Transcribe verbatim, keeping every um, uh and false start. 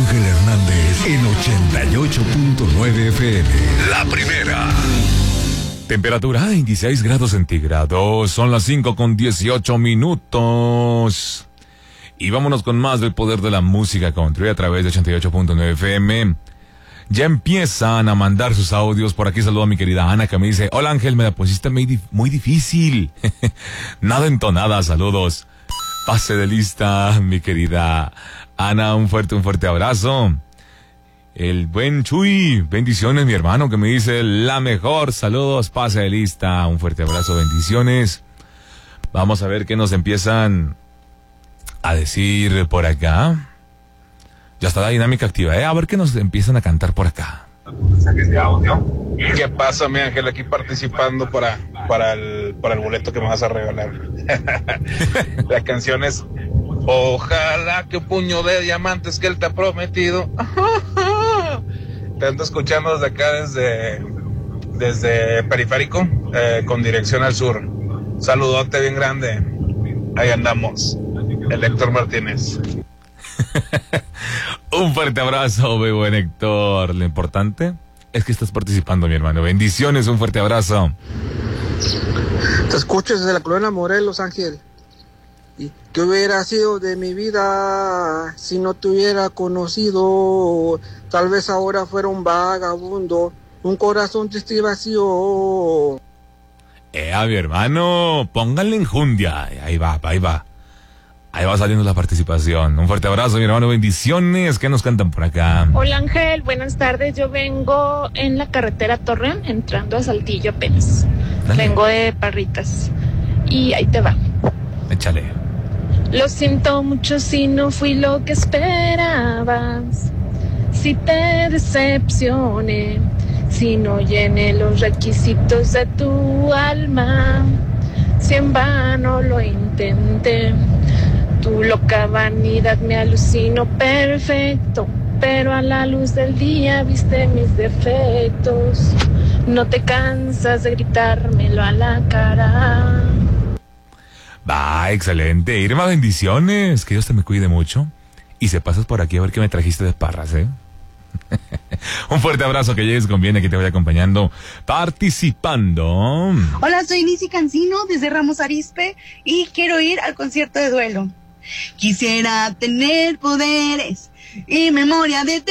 Ángel Hernández en ochenta y ocho punto nueve F M. La primera. Temperatura veintiséis grados centígrados. Son las cinco con dieciocho minutos. Y vámonos con más del poder de la música country a través de ochenta y ocho punto nueve F M. Ya empiezan a mandar sus audios. Por aquí saludo a mi querida Ana, que me dice: hola Ángel, me la pusiste muy, dif- muy difícil. Nada entonada, saludos. Pase de lista, mi querida Ana, un fuerte, un fuerte abrazo. El buen Chuy, bendiciones, mi hermano, que me dice la mejor. Saludos, pase de lista, un fuerte abrazo, bendiciones. Vamos a ver qué nos empiezan a decir por acá. Ya está la dinámica activa, ¿eh? A ver qué nos empiezan a cantar por acá. ¿Qué pasa, mi Ángel? Aquí participando para, para, el, para el boleto que me vas a regalar. La canción es: ojalá que un puño de diamantes que él te ha prometido. Te ando escuchando desde acá, desde, desde Periférico, eh, con dirección al sur. Saludote bien grande. Ahí andamos. El Héctor Martínez. Un fuerte abrazo, mi buen Héctor. Lo importante es que estás participando, mi hermano. Bendiciones, un fuerte abrazo. Te escucho desde la colonia Morelos, Ángel. ¿Y qué hubiera sido de mi vida si no te hubiera conocido? Tal vez ahora fuera un vagabundo, un corazón triste y vacío. Eh, a mi hermano, pónganle enjundia. Ahí va, ahí va. Ahí va saliendo la participación. Un fuerte abrazo, mi hermano. Bendiciones. ¿Qué nos cantan por acá? Hola Ángel, buenas tardes. Yo vengo en la carretera Torreón, entrando a Saltillo apenas. Dale. Vengo de Parritas. Y ahí te va. Échale. Lo siento mucho si no fui lo que esperabas, si te decepcioné, si no llené los requisitos de tu alma, si en vano lo intenté. Tu loca vanidad me alucinó perfecto, pero a la luz del día viste mis defectos. No te cansas de gritármelo a la cara. Va, excelente. Irma, bendiciones. Que Dios te me cuide mucho. Y se pasas por aquí a ver qué me trajiste de Parras, ¿eh? Un fuerte abrazo, que llegues con bien, aquí te voy acompañando, participando. Hola, soy Lizzy Cancino desde Ramos Arizpe y quiero ir al concierto de Duelo. Quisiera tener poderes y memoria de